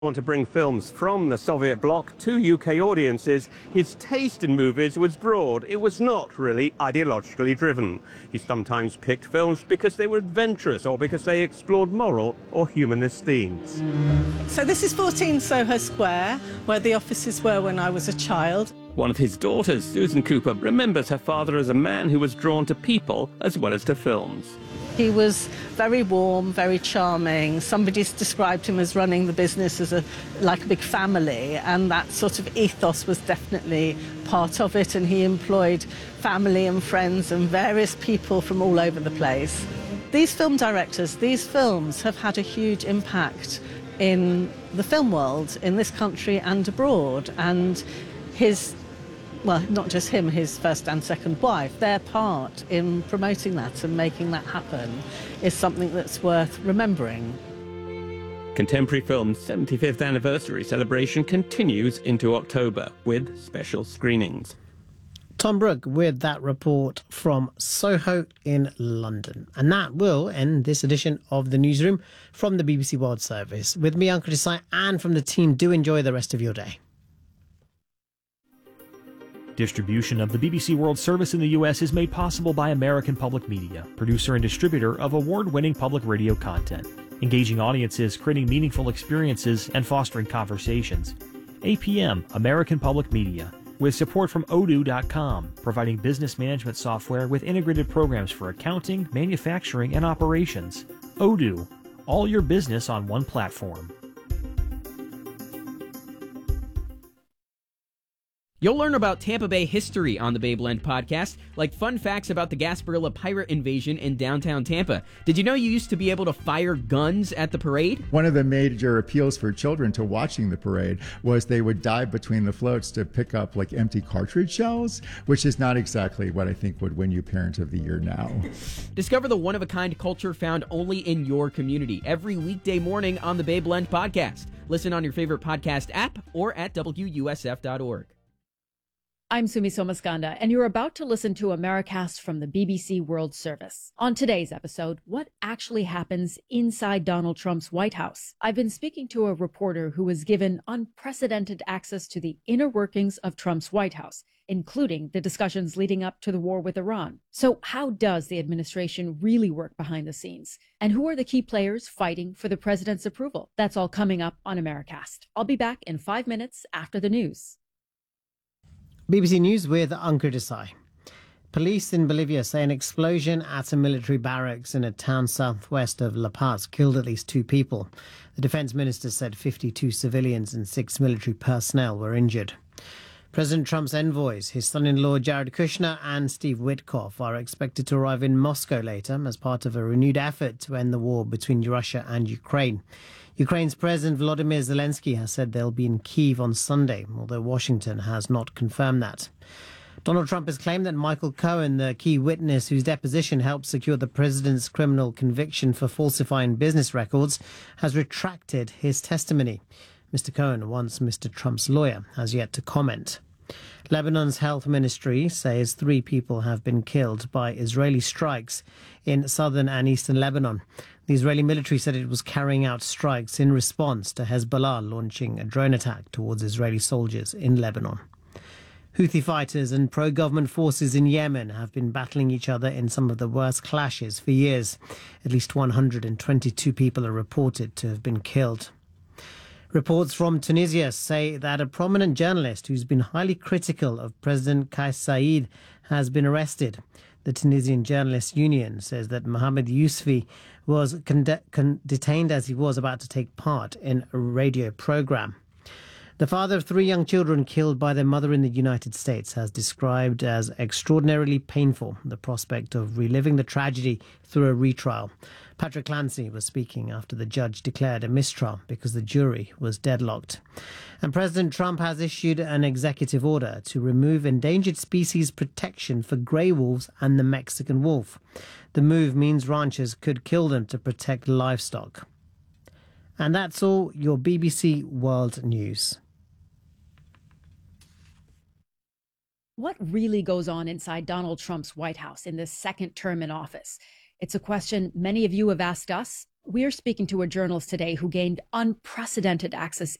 Want to bring films from the Soviet bloc to UK audiences, his taste in movies was broad. It was not really ideologically driven. He sometimes picked films because they were adventurous or because they explored moral or humanist themes. So this is 14 Soho Square, where the offices were when I was a child. One of his daughters, Susan Cooper, remembers her father as a man who was drawn to people as well as to films. He was very warm, very charming. Somebody's described him as running the business as like a big family, and that sort of ethos was definitely part of it, and he employed family and friends and various people from all over the place. These film directors, these films have had a huge impact in the film world, in this country and abroad, and well, not just him, his first and second wife, their part in promoting that and making that happen is something that's worth remembering. Contemporary Film's 75th anniversary celebration continues into October with special screenings. Tom Brooke with that report from Soho in London. And that will end this edition of the Newsroom from the BBC World Service. With me, Ankur Desai, and from the team, do enjoy the rest of your day. Distribution of the BBC World Service in the U.S. is made possible by American Public Media, producer and distributor of award-winning public radio content, engaging audiences, creating meaningful experiences, and fostering conversations. APM, American Public Media, with support from Odoo.com, providing business management software with integrated programs for accounting, manufacturing, and operations. Odoo, all your business on one platform. You'll learn about Tampa Bay history on the Bay Blend podcast, like fun facts about the Gasparilla pirate invasion in downtown Tampa. Did you know you used to be able to fire guns at the parade? One of the major appeals for children to watching the parade was they would dive between the floats to pick up like empty cartridge shells, which is not exactly what I think would win you Parent of the Year now. Discover the one-of-a-kind culture found only in your community every weekday morning on the Bay Blend podcast. Listen on your favorite podcast app or at WUSF.org. I'm Sumi Somaskanda, and you're about to listen to Americast from the BBC World Service. On today's episode, what actually happens inside Donald Trump's White House? I've been speaking to a reporter who was given unprecedented access to the inner workings of Trump's White House, including the discussions leading up to the war with Iran. So how does the administration really work behind the scenes? And who are the key players fighting for the president's approval? That's all coming up on Americast. I'll be back in 5 minutes after the news. BBC News with Ankur Desai. Police in Bolivia say an explosion at a military barracks in a town southwest of La Paz killed at least 2 people. The defence minister said 52 civilians and 6 military personnel were injured. President Trump's envoys, his son-in-law Jared Kushner and Steve Witkoff, are expected to arrive in Moscow later as part of a renewed effort to end the war between Russia and Ukraine. Ukraine's President Volodymyr Zelensky has said they'll be in Kyiv on Sunday, although Washington has not confirmed that. Donald Trump has claimed that Michael Cohen, the key witness whose deposition helped secure the president's criminal conviction for falsifying business records, has retracted his testimony. Mr. Cohen, once Mr. Trump's lawyer, has yet to comment. Lebanon's health ministry says 3 people have been killed by Israeli strikes in southern and eastern Lebanon. The Israeli military said it was carrying out strikes in response to Hezbollah launching a drone attack towards Israeli soldiers in Lebanon. Houthi fighters and pro-government forces in Yemen have been battling each other in some of the worst clashes for years. At least 122 people are reported to have been killed. Reports from Tunisia say that a prominent journalist who's been highly critical of President Kais Saied has been arrested. The Tunisian Journalists Union says that Mohamed Yousfi was detained as he was about to take part in a radio program. The father of 3 young children killed by their mother in the United States has described as extraordinarily painful the prospect of reliving the tragedy through a retrial. Patrick Clancy was speaking after the judge declared a mistrial because the jury was deadlocked. And President Trump has issued an executive order to remove endangered species protection for grey wolves and the Mexican wolf. The move means ranchers could kill them to protect livestock. And that's all your BBC World News. What really goes on inside Donald Trump's White House in this second term in office? It's a question many of you have asked us, We are speaking to a journalist today who gained unprecedented access